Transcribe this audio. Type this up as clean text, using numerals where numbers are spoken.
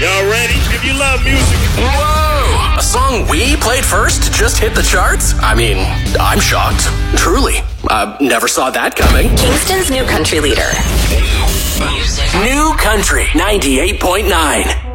Y'all ready? If you love music. Whoa! A song we played first just hit the charts? I mean, I'm shocked. Truly. Never saw that coming. Kingston's new country leader. New Country 98.9.